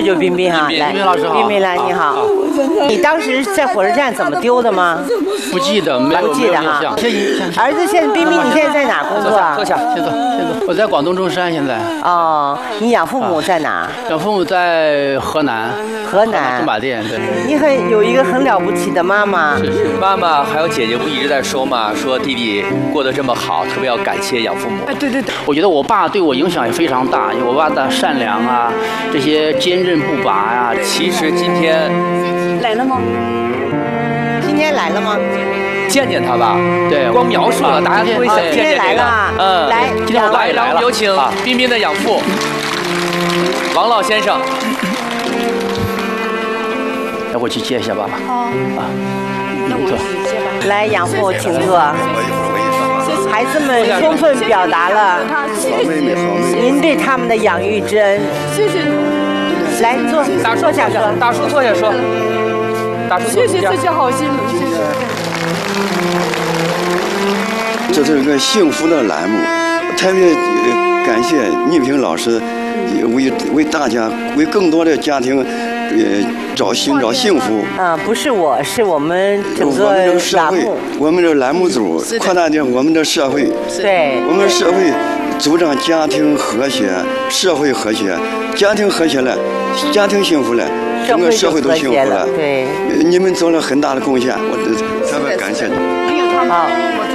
就是冰冰哈，来， 冰冰老师好， 冰冰来，你好。你当时在火车站怎么丢的吗？ 不记得，没有不记得哈。儿子，现在冰冰，你现在在哪工作啊？ 坐下，先坐。我在广东中山现在。 哦，你养父母在哪？ 养父母在河南。 河南。 驻马店，对。 你有一个很了不起的妈妈。 是。妈妈还有姐姐不一直在说嘛，说弟弟过得这么好，特别要感谢养父母。 哎，对。我觉得我爸对我影响也非常大，因为我爸的善良啊，这些坚韧不拔啊。 其实今天来了吗？ 今天来了吗？ 见他吧， 对， 光描述了，大家不会想见这个。 来了，来， 今天我来了，我们有请彬彬的养父王老先生。 要我去接一下爸爸。 那我去接吧。 来，养父，请坐。孩子们充分表达了您对他们的养育之恩。 谢谢。 来坐下说。 大叔坐下说。大叔谢谢，这些好心，谢谢。 这是个幸福的栏目，特别感谢倪萍老师为大家为更多的家庭寻找幸福。 不是我，是我们整个社会，我们这栏目组扩大点我们的社会。 对， 我们社会主张家庭和谐，社会和谐，家庭和谐了，家庭幸福了，整个社会都幸福了。 对， 你们做了很大的贡献，我特别感谢你。 好。